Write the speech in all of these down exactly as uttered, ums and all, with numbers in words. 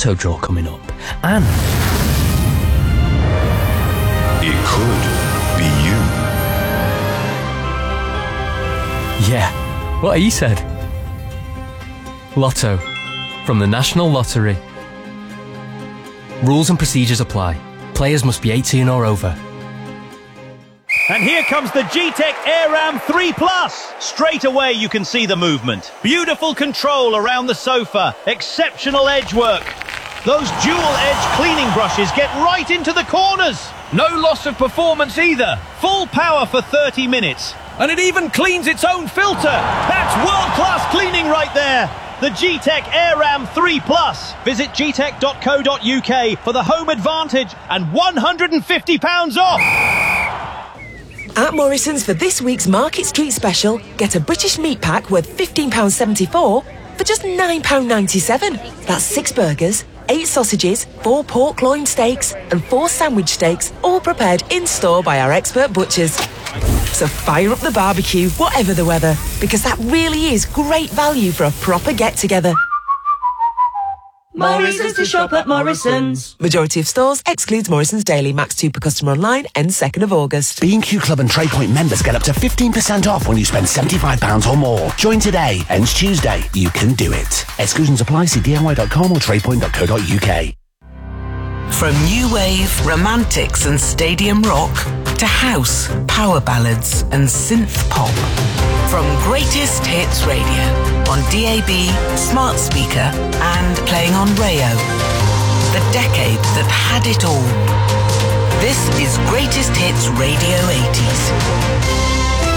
Lotto draw coming up. And it could be you. yeah, what he said. Lotto, from the National Lottery. Rules and procedures apply. Players must be eighteen or over. And here comes the G-Tech AirRam three plus. Straight away you can see the movement. Beautiful control around the sofa. Exceptional edge work. Those dual-edge cleaning brushes get right into the corners. No loss of performance either. Full power for thirty minutes. And it even cleans its own filter. That's world-class cleaning right there. The G-Tech AirRam three plus. Visit g tech dot co dot u k for the home advantage and one hundred fifty pounds off. At Morrison's for this week's Market Street special, get a British meat pack worth fifteen pounds seventy-four for just nine pounds ninety-seven. That's six burgers, eight sausages, four pork loin steaks and four sandwich steaks, all prepared in-store by our expert butchers. So fire up the barbecue, whatever the weather, because that really is great value for a proper get-together. Morrison's to shop at Morrison's. Majority of stores excludes Morrison's Daily. Max two per customer online, ends second of August. B and Q Club and TradePoint members get up to fifteen percent off when you spend seventy-five pounds or more. Join today, ends Tuesday. You can do it. Exclusions apply. See D I Y dot com or tradepoint dot co dot u k. From new wave, romantics and stadium rock to house, power ballads and synth pop. From Greatest Hits Radio on D A B, smart speaker and playing on Rayo. The decade that had it all. This is Greatest Hits Radio eighties.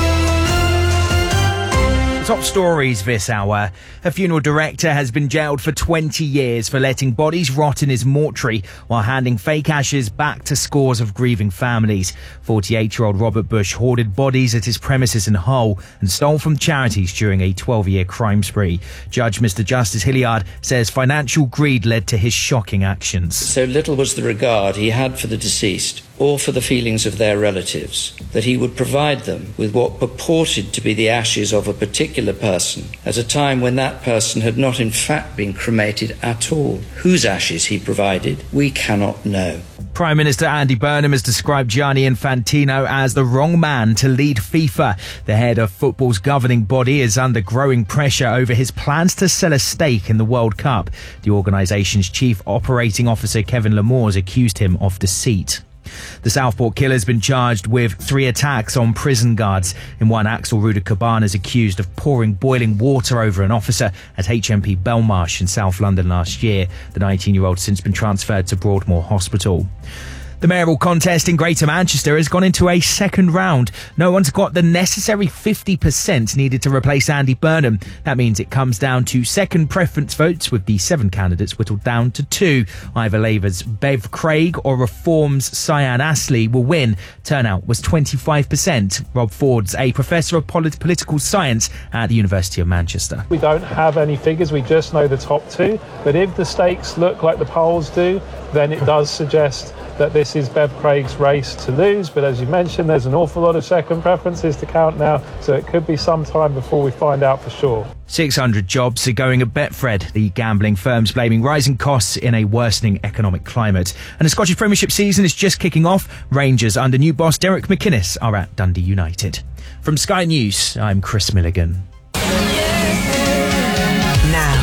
Top stories this hour. A funeral director has been jailed for twenty years for letting bodies rot in his mortuary while handing fake ashes back to scores of grieving families. forty-eight-year-old Robert Bush hoarded bodies at his premises in Hull and stole from charities during a twelve-year crime spree. Judge Mister Justice Hilliard says financial greed led to his shocking actions. So little was the regard he had for the deceased or for the feelings of their relatives, that he would provide them with what purported to be the ashes of a particular person at a time when that person had not in fact been cremated at all. Whose ashes he provided, we cannot know. Prime Minister Andy Burnham has described Gianni Infantino as the wrong man to lead FIFA. The head of football's governing body is under growing pressure over his plans to sell a stake in the World Cup. The organisation's chief operating officer Kevin Lamors accused him of deceit. The Southport killer has been charged with three attacks on prison guards. In one, Axel Ruda Cabana is accused of pouring boiling water over an officer at H M P Belmarsh in South London last year. The nineteen-year-old has since been transferred to Broadmoor Hospital. The mayoral contest in Greater Manchester has gone into a second round. No one's got the necessary fifty percent needed to replace Andy Burnham. That means it comes down to second preference votes, with the seven candidates whittled down to two. Either Labour's Bev Craig or Reform's Cyan Astley will win. Turnout was twenty-five percent. Rob Ford's a professor of polit- political science at the University of Manchester. We don't have any figures, we just know the top two. But if the stakes look like the polls do, then it does suggest that this is Bev Craig's race to lose. But as you mentioned, there's an awful lot of second preferences to count now, so it could be some time before we find out for sure. six hundred jobs are going at Betfred. The gambling firm's blaming rising costs in a worsening economic climate. And the Scottish Premiership season is just kicking off. Rangers under new boss Derek McInnes are at Dundee United. From Sky News, I'm Chris Milligan. Now,